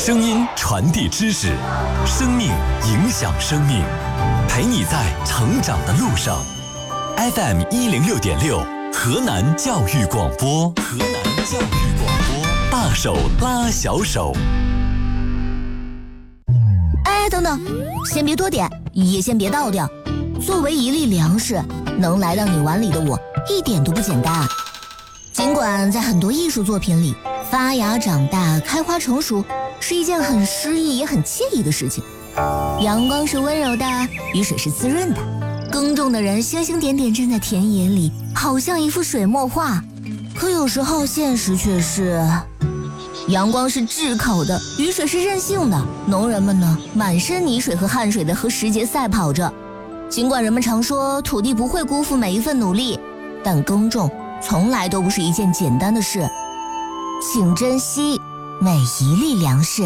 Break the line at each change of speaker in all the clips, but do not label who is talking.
声音传递知识，生命影响生命，陪你在成长的路上。FM 106.6，河南教育广播，河南教育广播，大手拉小手。
哎，等等，先别多点，也先别倒掉。作为一粒粮食，能来到你碗里的我，一点都不简单。尽管在很多艺术作品里，发芽、长大、开花、成熟是一件很诗意也很惬意的事情。阳光是温柔的，雨水是滋润的，耕种的人星星点点站在田野里，好像一幅水墨画。可有时候现实却是，阳光是炙烤的，雨水是任性的，农人们呢，满身泥水和汗水的和时节赛跑着。尽管人们常说土地不会辜负每一份努力，但耕种从来都不是一件简单的事。请珍惜每一粒粮食。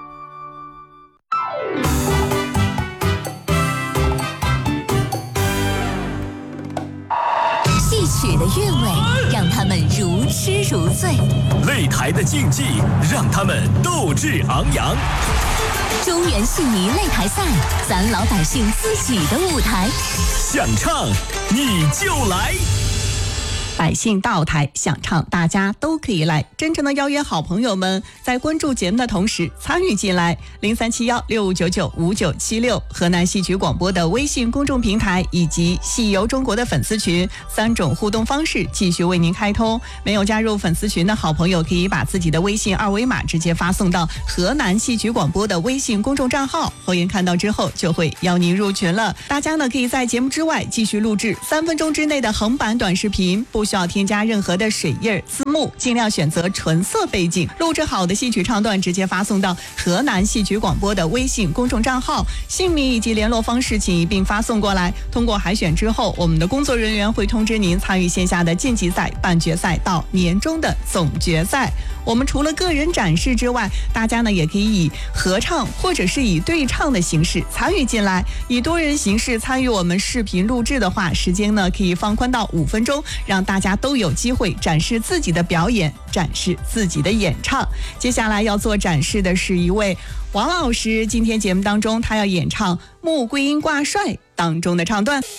戏曲的韵味让他们如痴如醉，
擂台的竞技让他们斗志昂扬。
中原戏迷擂台赛，咱老百姓自己的舞台，
想唱你就来。
百姓到台想唱，大家都可以来。真诚的邀约好朋友们，在关注节目的同时参与进来。0371659976，河南戏曲广播的微信公众平台以及戏游中国的粉丝群，3种互动方式继续为您开通。没有加入粉丝群的好朋友，可以把自己的微信二维码直接发送到河南戏曲广播的微信公众账号，后援看到之后就会邀您入群了。大家呢可以在节目之外继续录制3分钟之内的横版短视频，不需要添加任何的水印字幕，尽量选择纯色背景。录制好的戏曲唱段直接发送到河南戏曲广播的微信公众账号，姓名以及联络方式请一并发送过来。通过海选之后，我们的工作人员会通知您参与线下的晋级赛、半决赛到年终的总决赛。我们除了个人展示之外，大家呢也可以以合唱或者是以对唱的形式参与进来。以多人形式参与我们视频录制的话，时间呢可以放宽到5分钟，让大家都有机会展示自己的表演，展示自己的演唱。接下来要做展示的是一位王老师，今天节目当中他要演唱《穆桂英挂帅》当中的唱段。